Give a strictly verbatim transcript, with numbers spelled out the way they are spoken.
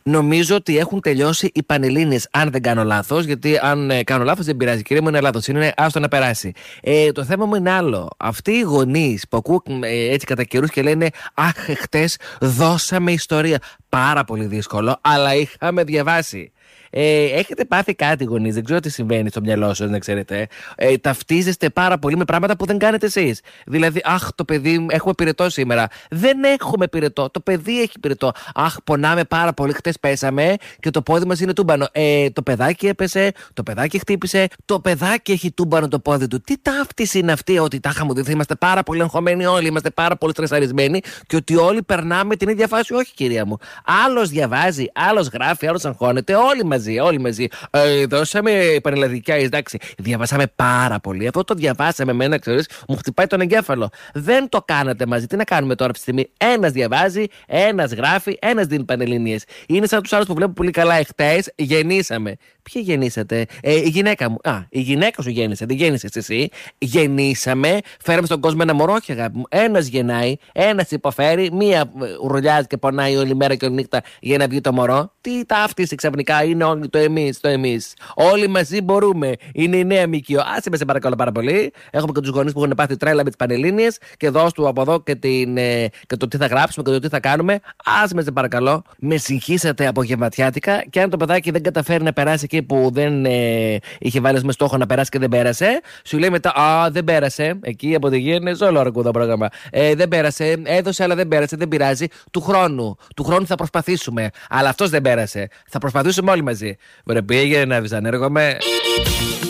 Νομίζω ότι έχουν τελειώσει οι Πανελλήνιες, αν δεν κάνω λάθος. Γιατί αν ε, κάνω λάθος δεν πειράζει. Κυρία μου, είναι λάθος. Είναι άστο να περάσει. Ε, το θέμα μου είναι άλλο. Αυτοί οι γονείς που ακούουν ε, έτσι κατά καιρούς και λένε αχ, χτες δώσαμε ιστορία. Πάρα πολύ δύσκολο, αλλά είχαμε διαβάσει. Ε, έχετε πάθει κάτι, γονείς, δεν ξέρω τι συμβαίνει στο μυαλό σας, να ξέρετε. Ε, ταυτίζεστε πάρα πολύ με πράγματα που δεν κάνετε εσείς. Δηλαδή, αχ, το παιδί, έχουμε πυρετό σήμερα. Δεν έχουμε πυρετό. Το παιδί έχει πυρετό. Αχ, πονάμε πάρα πολύ. Χτες πέσαμε και το πόδι μας είναι τούμπανο. Ε, το παιδάκι έπεσε, το παιδάκι χτύπησε, το παιδάκι έχει τούμπανο το πόδι του. Τι ταύτιση είναι αυτή, ότι τάχα μου δείτε, είμαστε πάρα πολύ αγχωμένοι όλοι, είμαστε πάρα πολύ στρεσαρισμένοι και ότι όλοι περνάμε την ίδια φάση. Όχι, κυρία μου. Άλλος διαβάζει, άλλος γράφει, άλλος αγχώνεται. Όλοι μαζί, όλοι μαζί. Ε, δώσαμε πανελλαδικά, εντάξει. Διαβάσαμε πάρα πολύ. Αυτό το διαβάσαμε με ένα, ξέρεις, μου χτυπάει τον εγκέφαλο. Δεν το κάνατε μαζί. Τι να κάνουμε τώρα αυτή τη στιγμή? Ένας διαβάζει, ένας γράφει, ένας δίνει πανελληνίες. Είναι σαν τους άλλους που βλέπω πολύ καλά. Εχθές γεννήσαμε. Ποιοι γεννήσατε? Ε, η γυναίκα μου. Α, η γυναίκα σου γέννησε. Δεν γέννησες εσύ. Γεννήσαμε. Φέραμε στον κόσμο ένα μωρό, όχι αγάπη μου. Ένας γεννάει, ένας υποφέρει. Μία ουρλιάζει και πονάει όλη μέρα και όλη νύχτα για να βγει το μωρό. Τι ταύτιση ξαφνικά είναι όλοι το εμείς, το εμείς. Όλοι μαζί μπορούμε. Είναι η νέα ΜΚΟ. Άσε με σε παρακαλώ πάρα πολύ. Έχουμε και τους γονείς που έχουν πάθει τρέλα με τις Πανελλήνιες και δώσ' του από εδώ και, την, ε, και το τι θα γράψουμε και το τι θα κάνουμε. Άσε με σε παρακαλώ. Με συγχύσατε απογευματιάτικα και αν το παιδάκι δεν καταφέρει να περάσει εκεί που δεν ε, είχε βάλει με στόχο να περάσει και δεν πέρασε, σου λέει μετά, α, δεν πέρασε. Εκεί από τη γη είναι όλο αρκούδα πρόγραμμα. Ε, δεν πέρασε, έδωσε, αλλά δεν πέρασε, δεν πειράζει. Του χρόνου. Του χρόνου θα προσπαθήσουμε. Αλλά αυτός δεν πέρασε. Θα προσπαθήσουμε όλοι μαζί. Βρε, πήγαινε να δεις, ανέργομαι.